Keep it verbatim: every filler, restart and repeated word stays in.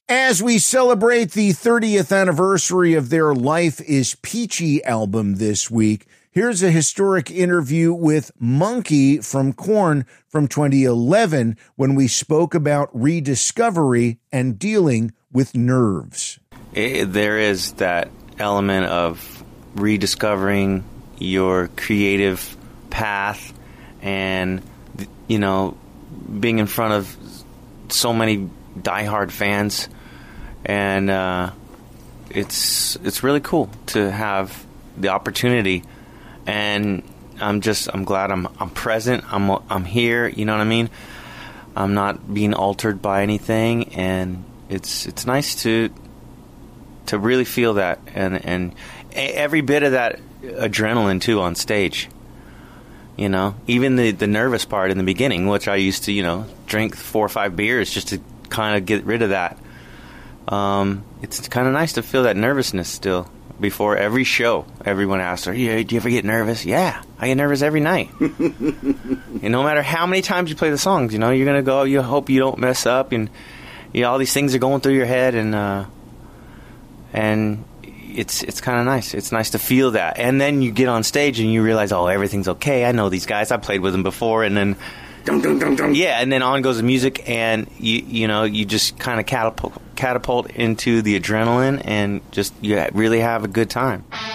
As we celebrate the thirtieth anniversary of their Life is Peachy album this week, here's a historic interview with Monkey from Korn from twenty eleven when we spoke about rediscovery and dealing with nerves. It, there is that element of rediscovering your creative path and, you know, being in front of so many diehard fans. And uh, it's it's really cool to have the opportunity, and I'm just I'm glad I'm I'm present. I'm I'm here. You know what I mean? I'm not being altered by anything, and it's it's nice to to really feel that, and and every bit of that adrenaline too on stage. You know, even the the nervous part in the beginning, which I used to you know drink four or five beers just to kind of get rid of that. Um, it's kind of nice to feel that nervousness still. Before every show, everyone asks her, yeah, do you ever get nervous? Yeah, I get nervous every night. And no matter how many times you play the songs, you know, you're going to go, you hope you don't mess up, and you know, all these things are going through your head, and uh, and it's it's kind of nice. It's nice to feel that. And then you get on stage and you realize, oh, everything's okay. I know these guys. I played with them before, and then... Dum, dum, dum, dum. Yeah, and then on goes the music, and you you know you just kind of catapult catapult into the adrenaline, and just you really have a good time.